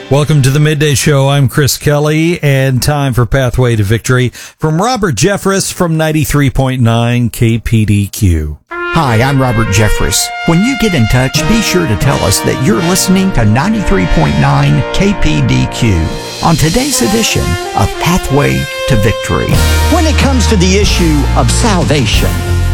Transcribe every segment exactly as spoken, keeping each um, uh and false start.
Welcome to the Midday Show. I'm Chris Kelly, and time for Pathway to Victory from Robert Jeffress from ninety-three point nine K P D Q. Hi, I'm Robert Jeffress. When you get in touch, be sure to tell us that you're listening to ninety-three point nine K P D Q on today's edition of Pathway to Victory. When it comes to the issue of salvation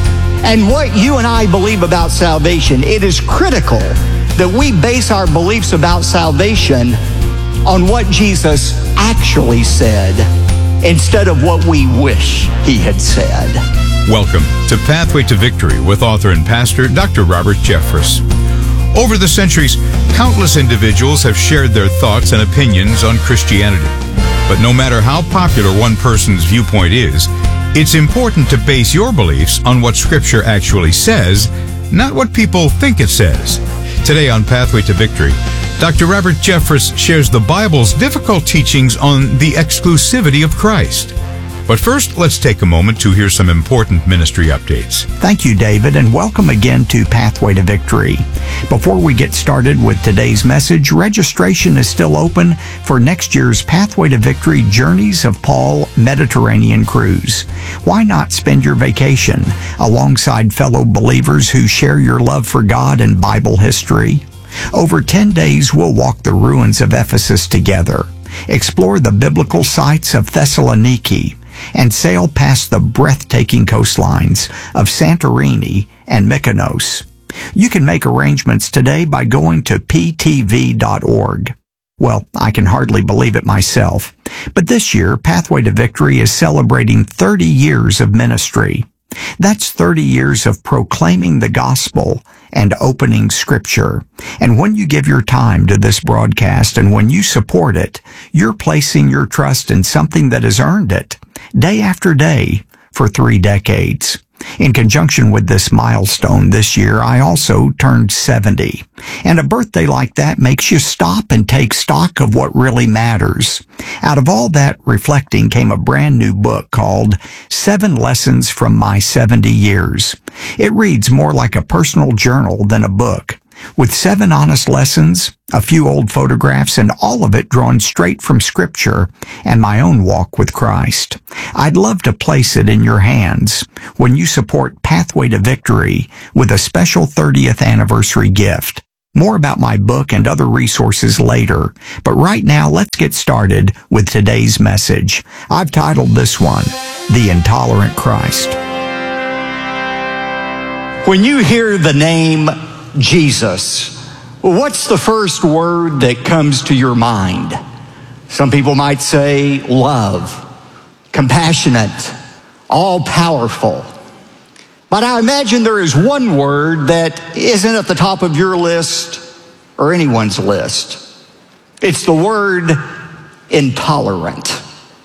and what you and I believe about salvation, it is critical that we base our beliefs about salvation on what Jesus actually said instead of what we wish he had said. Welcome to Pathway to Victory with author and pastor Doctor Robert Jeffress. Over the centuries, countless individuals have shared their thoughts and opinions on Christianity. But no matter how popular one person's viewpoint is, it's important to base your beliefs on what Scripture actually says, not what people think it says. Today on Pathway to Victory, Doctor Robert Jeffress shares the Bible's difficult teachings on the exclusivity of Christ. But first, let's take a moment to hear some important ministry updates. Thank you, David, and welcome again to Pathway to Victory. Before we get started with today's message, registration is still open for next year's Pathway to Victory Journeys of Paul Mediterranean Cruise. Why not spend your vacation alongside fellow believers who share your love for God and Bible history? Over ten days, we'll walk the ruins of Ephesus together, explore the biblical sites of Thessaloniki, and sail past the breathtaking coastlines of Santorini and Mykonos. You can make arrangements today by going to p t v dot org. Well, I can hardly believe it myself, but this year, Pathway to Victory is celebrating thirty years of ministry. That's thirty years of proclaiming the gospel and opening Scripture. And when you give your time to this broadcast and when you support it, you're placing your trust in something that has earned it, day after day, for three decades. In conjunction with this milestone this year, I also turned seventy. And a birthday like that makes you stop and take stock of what really matters. Out of all that reflecting came a brand new book called Seven Lessons from My seventy Years. It reads more like a personal journal than a book, with seven honest lessons, a few old photographs, and all of it drawn straight from Scripture and my own walk with Christ. I'd love to place it in your hands when you support Pathway to Victory with a special thirtieth anniversary gift. More about my book and other resources later, but right now let's get started with today's message. I've titled this one, The Intolerant Christ. When you hear the name Jesus, what's the first word that comes to your mind? Some people might say love, compassionate, all-powerful. But I imagine there is one word that isn't at the top of your list or anyone's list. It's the word intolerant.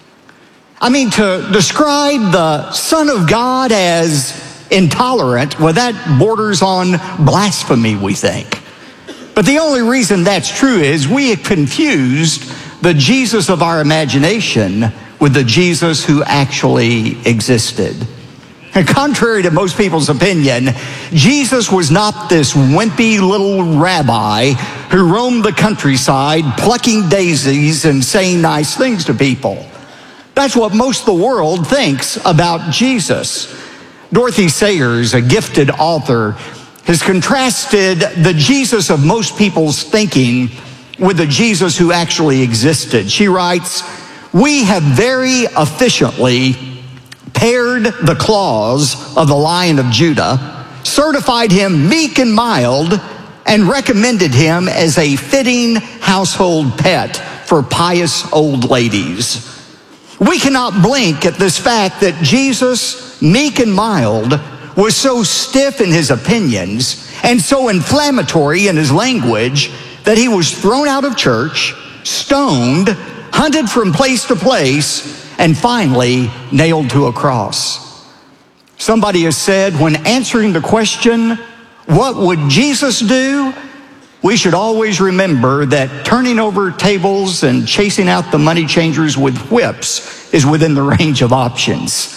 I mean, to describe the Son of God as intolerant, well, that borders on blasphemy, we think. But the only reason that's true is we have confused the Jesus of our imagination with the Jesus who actually existed. And contrary to most people's opinion, Jesus was not this wimpy little rabbi who roamed the countryside plucking daisies and saying nice things to people. That's what most of the world thinks about Jesus. Dorothy Sayers, a gifted author, has contrasted the Jesus of most people's thinking with the Jesus who actually existed. She writes, "We have very efficiently pared the claws of the Lion of Judah, certified him meek and mild, and recommended him as a fitting household pet for pious old ladies. We cannot blink at this fact that Jesus, meek and mild, was so stiff in his opinions and so inflammatory in his language that he was thrown out of church, stoned, hunted from place to place, and finally nailed to a cross." Somebody has said, when answering the question, what would Jesus do? We should always remember that turning over tables and chasing out the money changers with whips is within the range of options.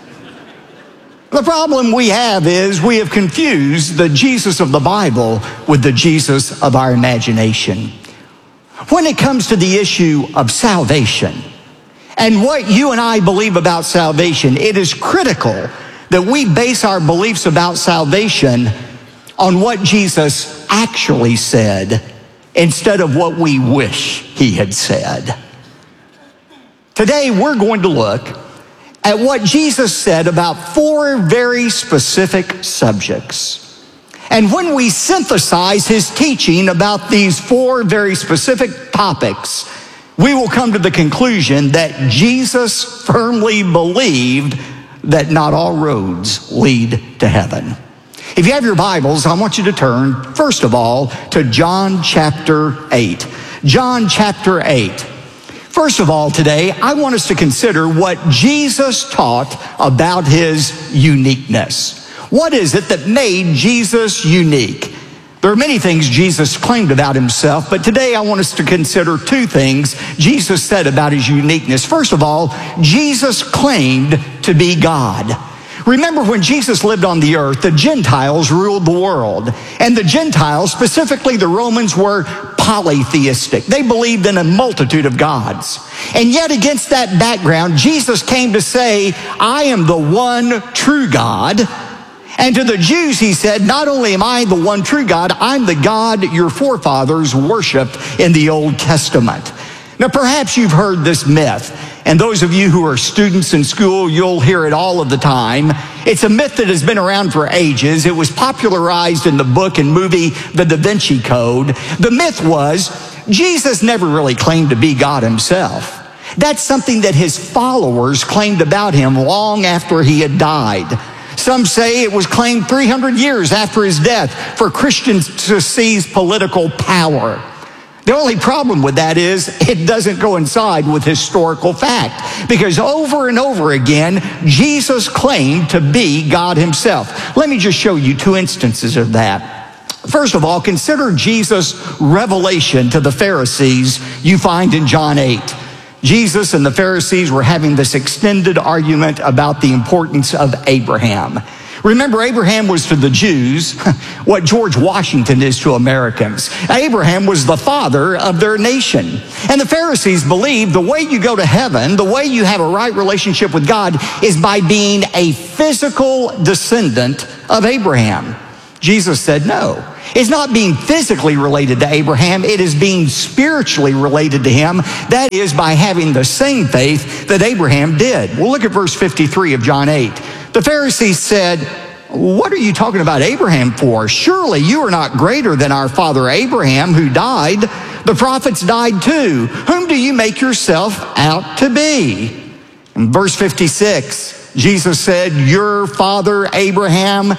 The problem we have is we have confused the Jesus of the Bible with the Jesus of our imagination. When it comes to the issue of salvation and what you and I believe about salvation, it is critical that we base our beliefs about salvation on what Jesus actually said instead of what we wish he had said. Today, we're going to look at what Jesus said about four very specific subjects. And when we synthesize his teaching about these four very specific topics, we will come to the conclusion that Jesus firmly believed that not all roads lead to heaven. If you have your Bibles, I want you to turn, first of all, to John chapter eight. John chapter eight. First of all, today, I want us to consider what Jesus taught about his uniqueness. What is it that made Jesus unique? There are many things Jesus claimed about himself, but today I want us to consider two things Jesus said about his uniqueness. First of all, Jesus claimed to be God. Remember, when Jesus lived on the earth, the Gentiles ruled the world. And the Gentiles, specifically the Romans, were polytheistic. They believed in a multitude of gods. And yet against that background, Jesus came to say, I am the one true God. And to the Jews, he said, not only am I the one true God, I'm the God your forefathers worshiped in the Old Testament. Now, perhaps you've heard this myth, and those of you who are students in school, you'll hear it all of the time. It's a myth that has been around for ages. It was popularized in the book and movie, The Da Vinci Code. The myth was, Jesus never really claimed to be God himself. That's something that his followers claimed about him long after he had died. Some say it was claimed three hundred years after his death for Christians to seize political power. The only problem with that is it doesn't coincide with historical fact, because over and over again, Jesus claimed to be God himself. Let me just show you two instances of that. First of all, consider Jesus' revelation to the Pharisees you find in John eight. Jesus and the Pharisees were having this extended argument about the importance of Abraham. Remember, Abraham was to the Jews what George Washington is to Americans. Abraham was the father of their nation. And the Pharisees believed the way you go to heaven, the way you have a right relationship with God, is by being a physical descendant of Abraham. Jesus said no. It's not being physically related to Abraham, it is being spiritually related to him. That is by having the same faith that Abraham did. Well, look at verse fifty-three of John eight. The Pharisees said, what are you talking about Abraham for? Surely you are not greater than our father Abraham, who died. The prophets died too. Whom do you make yourself out to be? In verse fifty-six, Jesus said, your father Abraham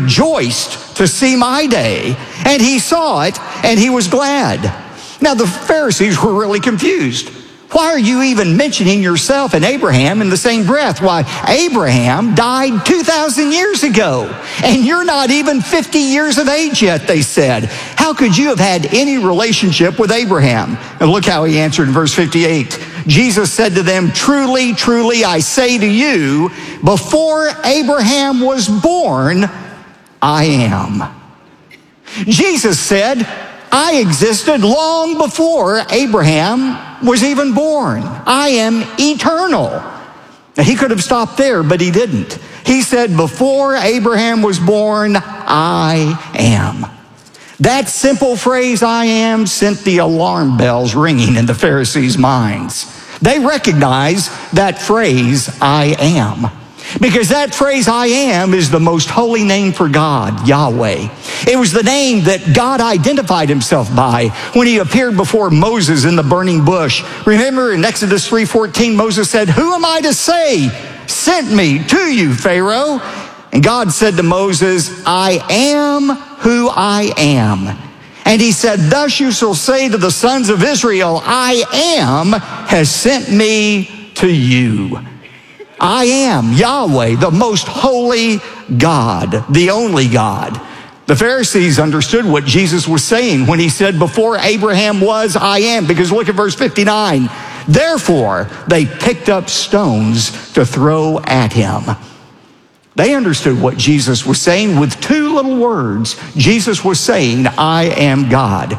rejoiced to see my day, and he saw it, and he was glad. Now the Pharisees were really confused. Why are you even mentioning yourself and Abraham in the same breath? Why, Abraham died two thousand years ago, and you're not even fifty years of age yet, they said. How could you have had any relationship with Abraham? And look how he answered in verse fifty-eight. Jesus said to them, truly, truly, I say to you, before Abraham was born, I am. Jesus said, I existed long before Abraham was even born. I am eternal. Now, he could have stopped there, but he didn't. He said, before Abraham was born, I am. That simple phrase, I am, sent the alarm bells ringing in the Pharisees' minds. They recognized that phrase, I am. Because that phrase, I am, is the most holy name for God, Yahweh. It was the name that God identified himself by when he appeared before Moses in the burning bush. Remember in Exodus three fourteen, Moses said, who am I to say sent me to you, Pharaoh? And God said to Moses, I am who I am. And he said, thus you shall say to the sons of Israel, I am has sent me to you. I am Yahweh, the most holy God, the only God. The Pharisees understood what Jesus was saying when he said, before Abraham was, I am. Because look at verse fifty-nine. Therefore, they picked up stones to throw at him. They understood what Jesus was saying with two little words. Jesus was saying, I am God.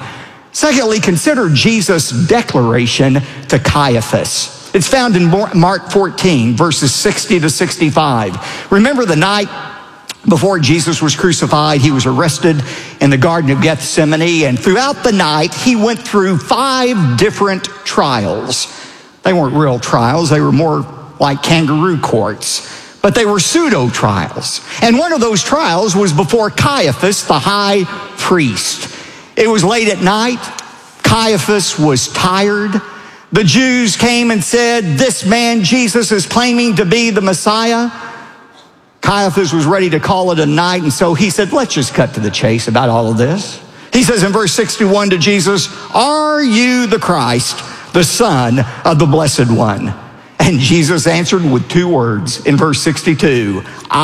Secondly, consider Jesus' declaration to Caiaphas. It's found in Mark fourteen, verses sixty to sixty-five. Remember the night before Jesus was crucified, he was arrested in the Garden of Gethsemane, and throughout the night, he went through five different trials. They weren't real trials, they were more like kangaroo courts, but they were pseudo trials. And one of those trials was before Caiaphas, the high priest. It was late at night. Caiaphas was tired. The Jews came and said, "This man Jesus is claiming to be the Messiah." Caiaphas was ready to call it a night, and so he said, let's just cut to the chase about all of this. He says in verse sixty-one to Jesus, "Are you the Christ, the Son of the Blessed One?" And Jesus answered with two words in verse sixty-two,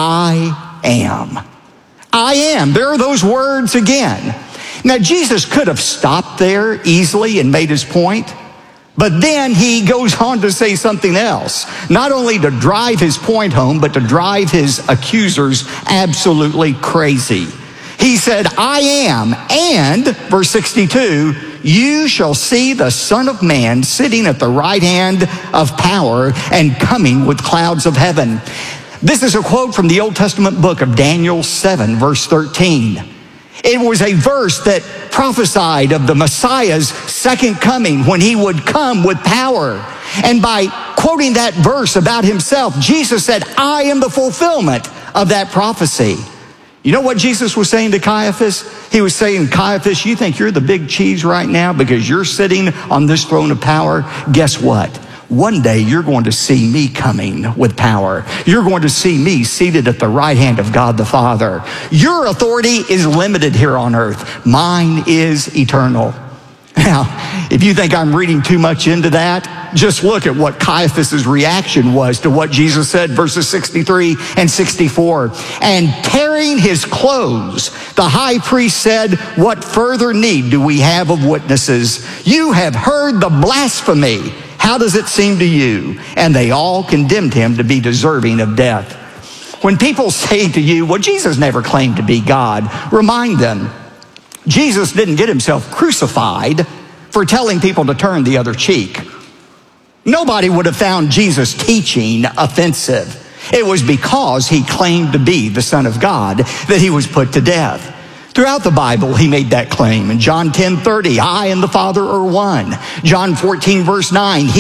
"I am." I am. There are those words again. Now, Jesus could have stopped there easily and made his point, but then he goes on to say something else, not only to drive his point home, but to drive his accusers absolutely crazy. He said, "I am, and," verse sixty-two, "you shall see the Son of Man sitting at the right hand of power and coming with clouds of heaven." This is a quote from the Old Testament book of Daniel seven, verse thirteen. It was a verse that prophesied of the Messiah's second coming, when he would come with power. And by quoting that verse about himself, Jesus said, "I am the fulfillment of that prophecy." You know what Jesus was saying to Caiaphas? He was saying, "Caiaphas, you think you're the big cheese right now because you're sitting on this throne of power? Guess what? One day you're going to see me coming with power. You're going to see me seated at the right hand of God the Father. Your authority is limited here on earth. Mine is eternal." Now, if you think I'm reading too much into that, just look at what Caiaphas' reaction was to what Jesus said, verses sixty-three and sixty-four. "And tearing his clothes, the high priest said, 'What further need do we have of witnesses? You have heard the blasphemy. How does it seem to you?' And they all condemned him to be deserving of death." When people say to you, "Well, Jesus never claimed to be God," remind them, Jesus didn't get himself crucified for telling people to turn the other cheek. Nobody would have found Jesus' teaching offensive. It was because he claimed to be the Son of God that he was put to death. Throughout the Bible, he made that claim. In John ten thirty, "I and the Father are one." John fourteen, verse nine,